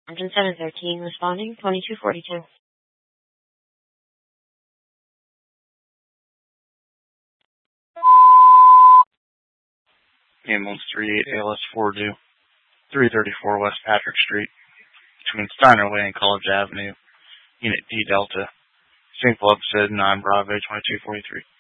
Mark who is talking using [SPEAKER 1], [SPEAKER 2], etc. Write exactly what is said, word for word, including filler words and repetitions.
[SPEAKER 1] Engine seven thirteen responding, twenty-two forty-two.
[SPEAKER 2] Ambulance three eight A L S four due, three thirty-four West Patrick Street, between Steiner Way and College Avenue, Unit D Delta. Saint Club said nine Bravo twenty-two forty-three.